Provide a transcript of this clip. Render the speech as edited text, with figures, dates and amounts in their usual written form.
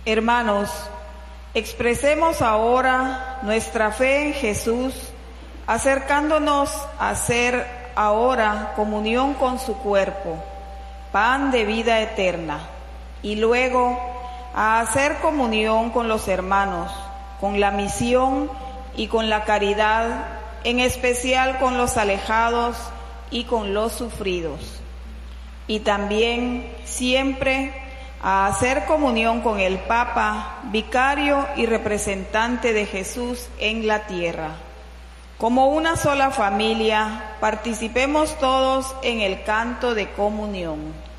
Hermanos, expresemos ahora nuestra fe en Jesús, acercándonos a hacer ahora comunión con su cuerpo, pan de vida eterna, y luego a hacer comunión con los hermanos, con la misión y con la caridad, en especial con los alejados y con los sufridos. Y también siempre a hacer comunión con el Papa, vicario y representante de Jesús en la tierra. Como una sola familia, participemos todos en el canto de comunión.